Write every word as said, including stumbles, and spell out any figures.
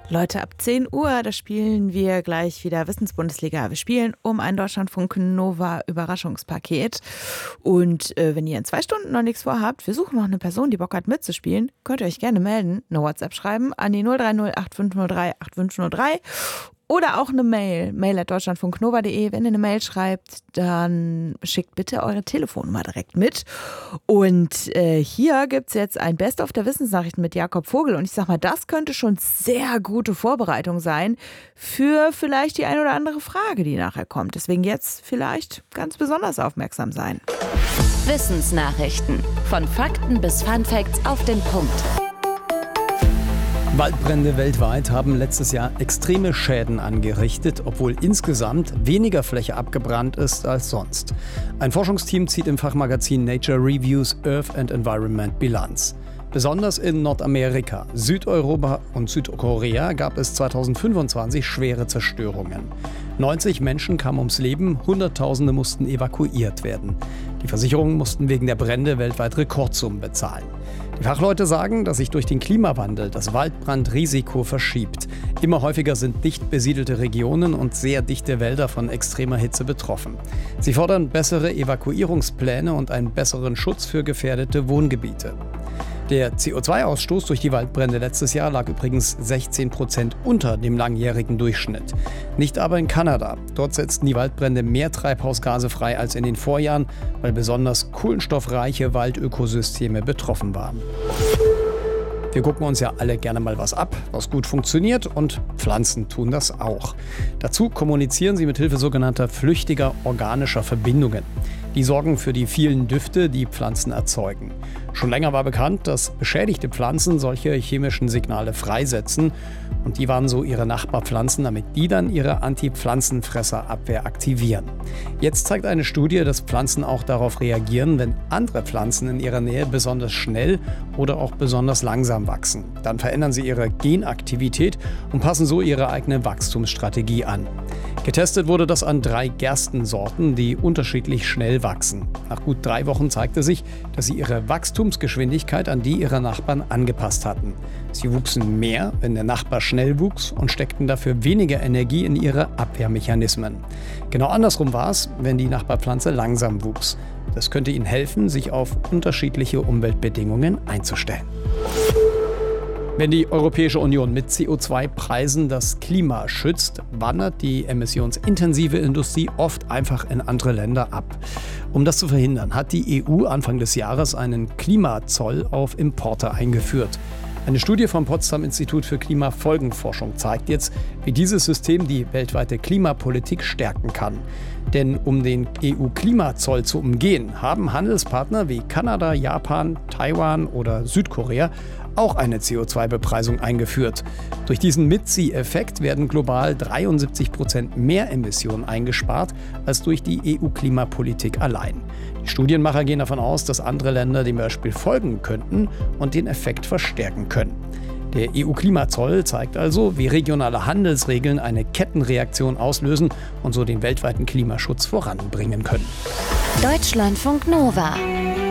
Leute, ab zehn Uhr, da spielen wir gleich wieder Wissensbundesliga. Wir spielen um ein Deutschlandfunk Nova Überraschungspaket. Und äh, wenn ihr in zwei Stunden noch nichts vorhabt, wir suchen noch eine Person, die Bock hat mitzuspielen, könnt ihr euch gerne melden, eine WhatsApp schreiben an die null drei null acht fünf null drei acht fünf null drei. Oder auch eine Mail, mail at deutschlandfunknova punkt de. Wenn ihr eine Mail schreibt, dann schickt bitte eure Telefonnummer direkt mit. Und äh, hier gibt es jetzt ein Best-of der Wissensnachrichten mit Jakob Vogel. Und ich sag mal, das könnte schon sehr gute Vorbereitung sein für vielleicht die ein oder andere Frage, die nachher kommt. Deswegen jetzt vielleicht ganz besonders aufmerksam sein. Wissensnachrichten. Von Fakten bis Funfacts auf den Punkt. Waldbrände weltweit haben letztes Jahr extreme Schäden angerichtet, obwohl insgesamt weniger Fläche abgebrannt ist als sonst. Ein Forschungsteam zieht im Fachmagazin Nature Reviews Earth and Environment Bilanz. Besonders in Nordamerika, Südeuropa und Südkorea gab es zweitausendfünfundzwanzig schwere Zerstörungen. neunzig Menschen kamen ums Leben, Hunderttausende mussten evakuiert werden. Die Versicherungen mussten wegen der Brände weltweit Rekordsummen bezahlen. Die Fachleute sagen, dass sich durch den Klimawandel das Waldbrandrisiko verschiebt. Immer häufiger sind dicht besiedelte Regionen und sehr dichte Wälder von extremer Hitze betroffen. Sie fordern bessere Evakuierungspläne und einen besseren Schutz für gefährdete Wohngebiete. Der C O zwei Ausstoß durch die Waldbrände letztes Jahr lag übrigens sechzehn Prozent unter dem langjährigen Durchschnitt. Nicht aber in Kanada. Dort setzten die Waldbrände mehr Treibhausgase frei als in den Vorjahren, weil besonders kohlenstoffreiche Waldökosysteme betroffen waren. Wir gucken uns ja alle gerne mal was ab, was gut funktioniert, und Pflanzen tun das auch. Dazu kommunizieren sie mit Hilfe sogenannter flüchtiger organischer Verbindungen. Die sorgen für die vielen Düfte, die Pflanzen erzeugen. Schon länger war bekannt, dass beschädigte Pflanzen solche chemischen Signale freisetzen. Und die waren so ihre Nachbarpflanzen, damit die dann ihre Anti-Pflanzenfresserabwehr aktivieren. Jetzt zeigt eine Studie, dass Pflanzen auch darauf reagieren, wenn andere Pflanzen in ihrer Nähe besonders schnell oder auch besonders langsam wachsen. Dann verändern sie ihre Genaktivität und passen so ihre eigene Wachstumsstrategie an. Getestet wurde das an drei Gerstensorten, die unterschiedlich schnell wachsen. Nach gut drei Wochen zeigte sich, dass sie ihre Wachstumsgeschwindigkeit an die ihrer Nachbarn angepasst hatten. Sie wuchsen mehr, wenn der Nachbar schnell wuchs, und steckten dafür weniger Energie in ihre Abwehrmechanismen. Genau andersrum war es, wenn die Nachbarpflanze langsam wuchs. Das könnte ihnen helfen, sich auf unterschiedliche Umweltbedingungen einzustellen. Wenn die Europäische Union mit C O zwei Preisen das Klima schützt, wandert die emissionsintensive Industrie oft einfach in andere Länder ab. Um das zu verhindern, hat die E U Anfang des Jahres einen Klimazoll auf Importe eingeführt. Eine Studie vom Potsdam Institut für Klimafolgenforschung zeigt jetzt, wie dieses System die weltweite Klimapolitik stärken kann. Denn um den E U-Klimazoll zu umgehen, haben Handelspartner wie Kanada, Japan, Taiwan oder Südkorea auch eine C O zwei Bepreisung eingeführt. Durch diesen Mitzieheffekt werden global dreiundsiebzig Prozent mehr Emissionen eingespart als durch die E U-Klimapolitik allein. Die Studienmacher gehen davon aus, dass andere Länder dem Beispiel folgen könnten und den Effekt verstärken können. Der E U-Klimazoll zeigt also, wie regionale Handelsregeln eine Kettenreaktion auslösen und so den weltweiten Klimaschutz voranbringen können. Deutschlandfunk Nova.